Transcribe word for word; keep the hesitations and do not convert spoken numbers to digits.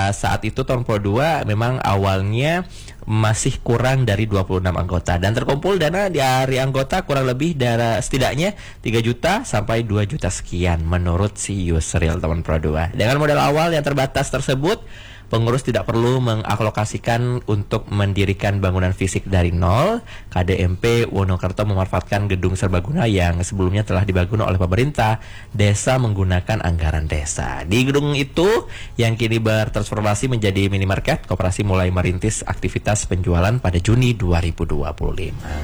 pada saat itu tahun dua ribu dua memang awalnya masih kurang dari dua puluh enam anggota dan terkumpul dana dari anggota kurang lebih dari setidaknya tiga juta sampai dua juta sekian menurut si Yusril teman Pro dua. Dengan modal awal yang terbatas tersebut, pengurus tidak perlu mengalokasikan untuk mendirikan bangunan fisik dari nol. K D M P Wonokerto memanfaatkan gedung serbaguna yang sebelumnya telah dibangun oleh pemerintah desa menggunakan anggaran desa. Di gedung itu yang kini bertransformasi menjadi minimarket, koperasi mulai merintis aktivitas penjualan pada Juni dua ribu dua puluh lima.